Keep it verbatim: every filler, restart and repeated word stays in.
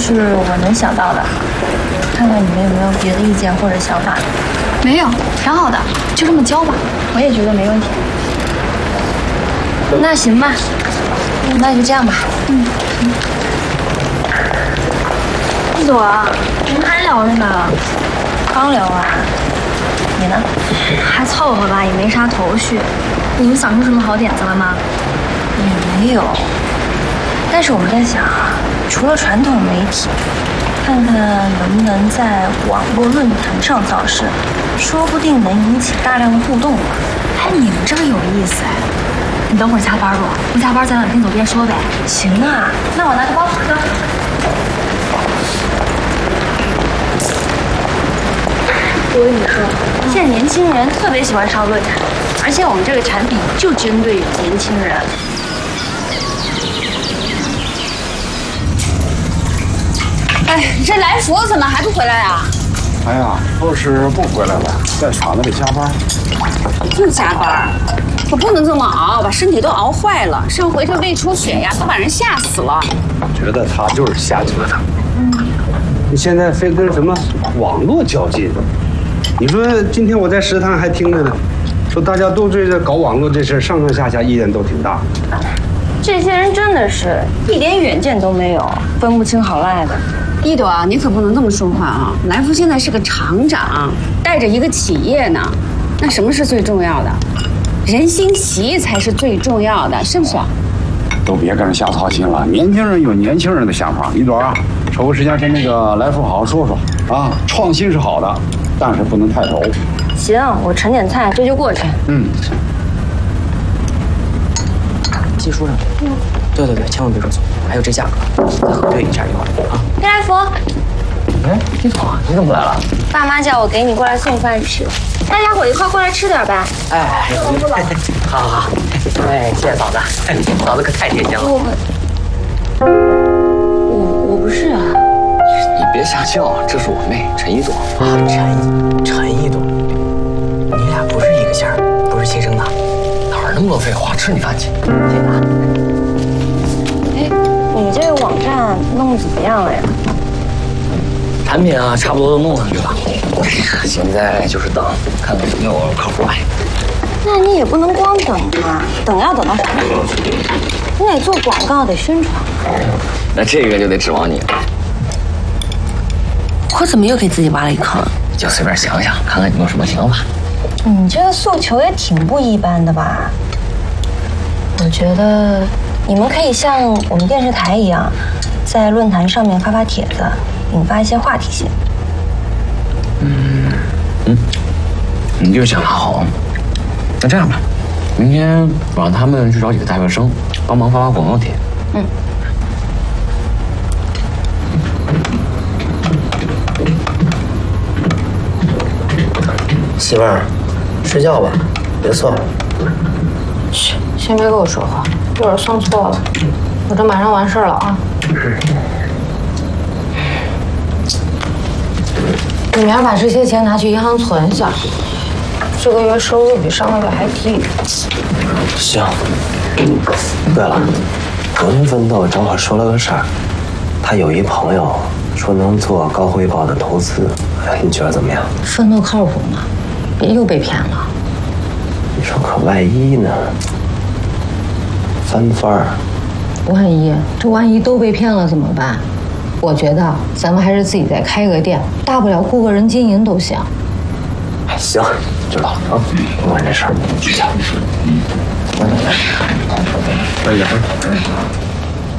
是我能想到的，看看你们有没有别的意见或者想法。 没有，挺好的，就这么教吧。 我也觉得没问题。那行吧，那就这样吧。嗯嗯。一朵，你们还聊着呢？刚聊完。你呢？ 还凑合吧，也没啥头绪。你们想出什么好点子了吗？ 也没有。但是我们在想啊，除了传统媒体，看看能不能在网络论坛上造势，说不定能引起大量的互动吧。 哎，你们这个有意思哎。你等会儿加班不？不加班咱俩边走边说呗。 行啊，那我拿个包。走。我跟你说，现在年轻人特别喜欢上论坛，而且我们这个产品就针对年轻人。 哎，你这来福怎么还不回来啊？ 哎呀，说是不回来了，在厂子里加班。 又加班？可不能这么熬，把身体都熬坏了。上回这胃出血呀，都把人吓死了。 我觉得他就是瞎折腾。嗯，你现在非跟什么网络较劲？你说今天我在食堂还听着呢，说大家都对这搞网络这事上上下下意见都挺大。 这些人真的是一点远见都没有，分不清好赖的。 一朵啊，你可不能这么说话啊！来福现在是个厂长，带着一个企业呢，那什么是最重要的？人心齐才是最重要的，是不是？ 都别跟人瞎操心了，年轻人有年轻人的想法。一朵啊，抽个时间跟那个来福好好说说啊，创新是好的，但是不能太轴。 行，我盛点菜，这就过去。 嗯。 记书上去。嗯。对对对，千万别说错。还有这价格，再核对一下一会儿啊。 黑来福。 哎，一朵，你怎么来了？ 爸妈叫我给你过来送饭吃，大家伙一块过来吃点呗。 哎，好好好。哎，谢谢嫂子，嫂子可太贴心了。 我我我不是啊。 你别瞎叫，这是我妹陈一朵啊，陈陈一朵，你俩不是一个姓儿，不是亲生的。 哪儿那么多废话，吃你饭去。 谢谢啊。 哎，你这个网站弄得怎么样了呀？ 产品啊，差不多都弄上去了。现在就是等，看看有没有客户来。 那你也不能光等啊，等要等到啥时候？你得做广告，得宣传。 那这个就得指望你了。 我怎么又给自己挖了一坑？ 就随便想想，看看有没有什么想法。 你这个诉求也挺不一般的吧？我觉得你们可以像我们电视台一样，在论坛上面发发帖子，引发一些话题性。 嗯嗯，你就想得好。那这样吧，明天我让他们去找几个大学生，帮忙发发广告帖。嗯。 媳妇儿，睡觉吧，别错了。 去，先别跟我说话，一会儿算错了，我这马上完事儿了啊。你明儿把这些钱拿去银行存一下，这个月收入比上个月还低。 行。对了，昨天奋斗正好说了个事儿，他有一朋友说能做高回报的投资，你觉得怎么样？ 奋斗靠谱吗？别又被骗了。 你说可万一呢？翻番儿。 万一这万一都被骗了怎么办？我觉得咱们还是自己再开个店，大不了雇个人经营都行。 行，知道了啊。不管这事儿，睡觉。嗯。哎呀。